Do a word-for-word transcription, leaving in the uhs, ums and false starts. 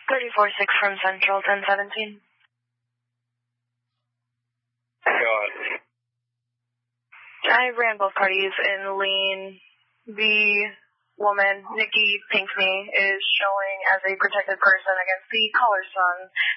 thirty-four six from Central, ten seventeen. Go on. I ran both parties in lean. The woman, Nikki Pinkney, is showing as a protected person against the caller son.